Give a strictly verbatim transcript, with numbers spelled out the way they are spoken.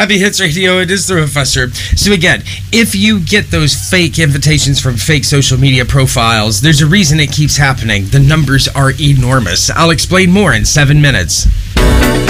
Happy Hits Radio, it is the Professor. So again, if you get those fake invitations from fake social media profiles, there's a reason it keeps happening. The numbers are enormous. I'll explain more in seven minutes.